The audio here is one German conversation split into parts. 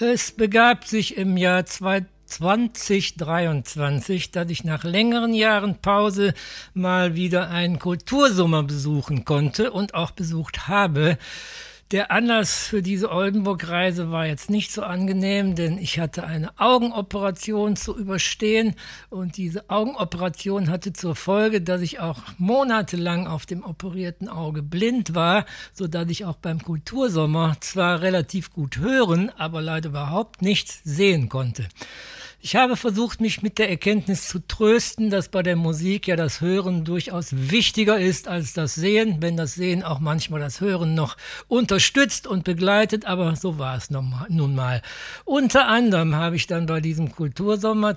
Es begab sich im Jahr 2023, dass ich nach längeren Jahren Pause mal wieder einen Kultursommer besuchen konnte und auch besucht habe. Der Anlass für diese Oldenburg-Reise war jetzt nicht so angenehm, denn ich hatte eine Augenoperation zu überstehen und diese Augenoperation hatte zur Folge, dass ich auch monatelang auf dem operierten Auge blind war, sodass ich auch beim Kultursommer zwar relativ gut hören, aber leider überhaupt nichts sehen konnte. Ich habe versucht, mich mit der Erkenntnis zu trösten, dass bei der Musik ja das Hören durchaus wichtiger ist als das Sehen, wenn das Sehen auch manchmal das Hören noch unterstützt und begleitet, aber so war es nun mal. Unter anderem habe ich dann bei diesem Kultursommer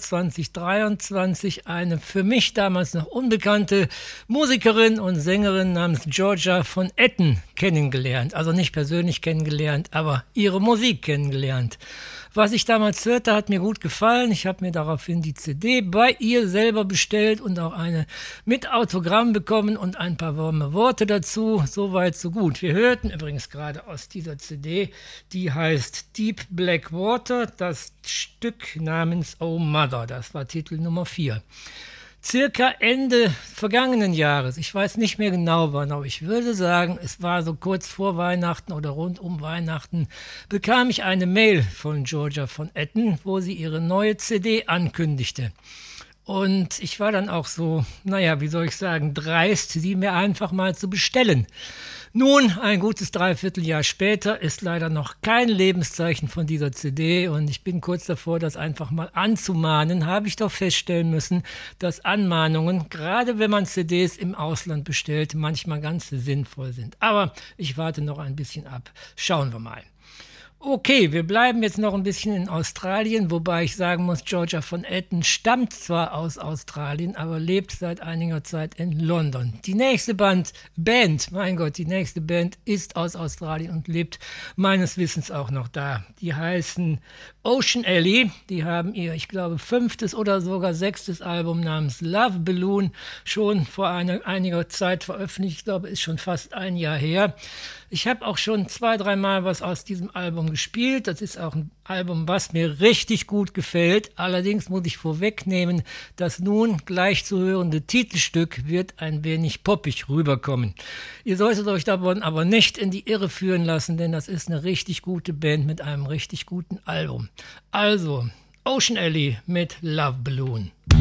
2023 eine für mich damals noch unbekannte Musikerin und Sängerin namens Georgia von Etten kennengelernt. Also nicht persönlich kennengelernt, aber ihre Musik kennengelernt. Was ich damals hörte, hat mir gut gefallen. Ich habe mir daraufhin die CD bei ihr selber bestellt und auch eine mit Autogramm bekommen und ein paar warme Worte dazu. Soweit, so gut. Wir hörten übrigens gerade aus dieser CD, die heißt Deep Black Water, das Stück namens Oh Mother. Das war Titel Nummer 4. Circa Ende vergangenen Jahres, ich weiß nicht mehr genau wann, aber ich würde sagen, es war so kurz vor Weihnachten oder rund um Weihnachten, bekam ich eine Mail von Georgia von Etten, wo sie ihre neue CD ankündigte. Und ich war dann auch so, wie soll ich sagen, dreist, sie mir einfach mal zu bestellen. Nun, ein gutes Dreivierteljahr später ist leider noch kein Lebenszeichen von dieser CD und ich bin kurz davor, das einfach mal anzumahnen, habe ich doch feststellen müssen, dass Anmahnungen, gerade wenn man CDs im Ausland bestellt, manchmal ganz sinnvoll sind. Aber ich warte noch ein bisschen ab. Schauen wir mal. Okay, wir bleiben jetzt noch ein bisschen in Australien, wobei ich sagen muss, Georgia von Etten stammt zwar aus Australien, aber lebt seit einiger Zeit in London. Die nächste Band ist aus Australien und lebt meines Wissens auch noch da. Die heißen Ocean Alley, die haben ihr, ich glaube, 5. oder sogar 6. Album namens Love Balloon schon vor einiger Zeit veröffentlicht. Ich glaube, ist schon fast ein Jahr her. Ich habe auch schon 2-3 Mal was aus diesem Album gespielt. Das ist auch ein Album, was mir richtig gut gefällt. Allerdings muss ich vorwegnehmen, das nun gleich zu hörende Titelstück wird ein wenig poppig rüberkommen. Ihr solltet euch davon aber nicht in die Irre führen lassen, denn das ist eine richtig gute Band mit einem richtig guten Album. Also, Ocean Alley mit Love Balloon.